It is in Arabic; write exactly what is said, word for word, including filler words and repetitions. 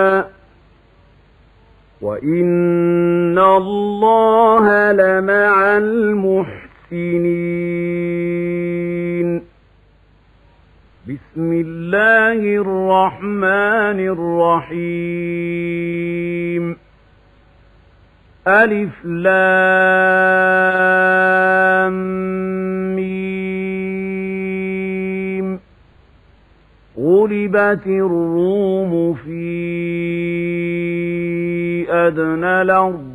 وَإِنَّ اللَّهَ لَمَعَ الْمُحْسِنِينَ. بسم الله الرحمن الرحيم. ألف لام ميم. غلبت الروم في أدنى الأرض